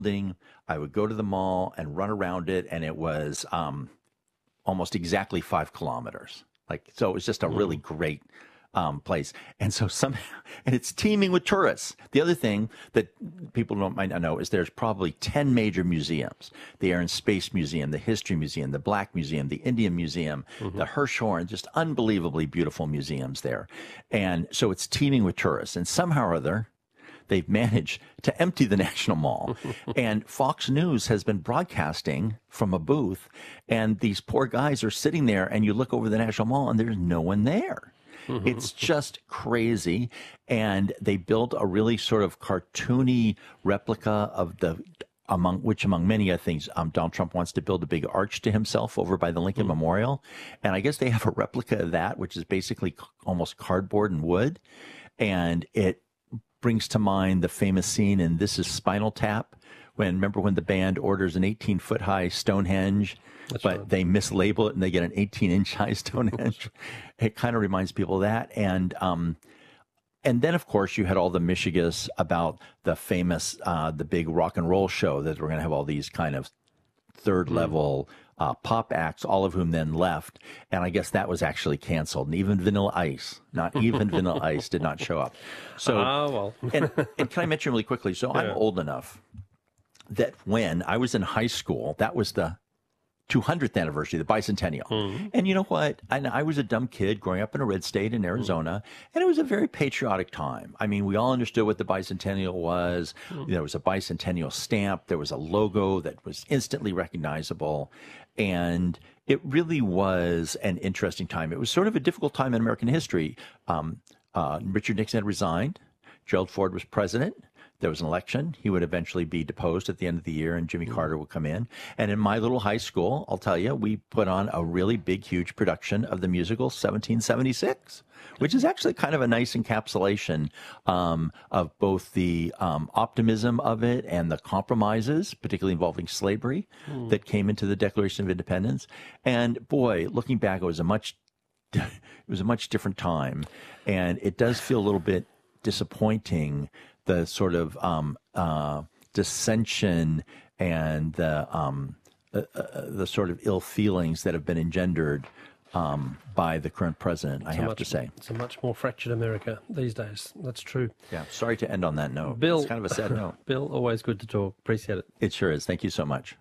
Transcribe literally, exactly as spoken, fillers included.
building. I would go to the mall and run around it, and it was um, almost exactly five kilometers. Like, so it was just a really great um, place. And so somehow, and it's teeming with tourists. The other thing that people don't might not know is there's probably ten major museums. The Air and Space Museum, the History Museum, the Black Museum, the Indian Museum, mm-hmm. the Hirshhorn, just unbelievably beautiful museums there. And so it's teeming with tourists. And somehow or other, they've managed to empty the National Mall. And Fox News has been broadcasting from a booth, and these poor guys are sitting there, and you look over the National Mall, and there's no one there. It's just crazy. And they built a really sort of cartoony replica of the, among which among many other things, um, Donald Trump wants to build a big arch to himself over by the Lincoln mm. Memorial. And I guess they have a replica of that, which is basically almost cardboard and wood. And it brings to mind the famous scene in This Is Spinal Tap, when, remember when the band orders an eighteen-foot high Stonehenge, That's but right. they mislabel it and they get an eighteen-inch high Stonehenge. It kind of reminds people of that. And um, and then, of course, you had all the Michigas about the famous, uh, the big rock and roll show that we're going to have all these kind of third-level mm. uh, pop acts, all of whom then left. And I guess that was actually canceled. And even Vanilla Ice, not even Vanilla Ice, did not show up. So, uh, well. and, and can I mention really quickly, so yeah. I'm old enough that when I was in high school, that was the two hundredth anniversary, the bicentennial. Mm-hmm. And you know what? I, I was a dumb kid growing up in a red state in Arizona, mm-hmm. and it was a very patriotic time. I mean, we all understood what the bicentennial was. Mm-hmm. There was a bicentennial stamp. There was a logo that was instantly recognizable. And it really was an interesting time. It was sort of a difficult time in American history. Um, uh, Richard Nixon had resigned. Gerald Ford was president. There was an election. He would eventually be deposed at the end of the year, and Jimmy mm-hmm. Carter would come in. And in my little high school, I'll tell you, we put on a really big, huge production of the musical seventeen seventy-six, which is actually kind of a nice encapsulation um, of both the um, optimism of it and the compromises, particularly involving slavery, mm. that came into the Declaration of Independence. And boy, looking back, it was a much, it was a much different time, and it does feel a little bit disappointing, the sort of um, uh, dissension and the um, uh, uh, the sort of ill feelings that have been engendered um, by the current president, I have much, to say. It's a much more fractured America these days. That's true. Yeah, sorry to end on that note. Bill, it's kind of a sad note. Bill, always good to talk. Appreciate it. It sure is. Thank you so much.